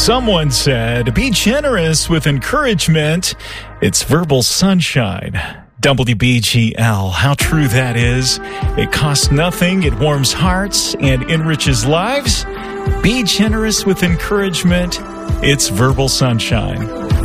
Someone said, be generous with encouragement. It's verbal sunshine. WBGL, how true that is. It costs nothing, it warms hearts and enriches lives. Be generous with encouragement. It's verbal sunshine.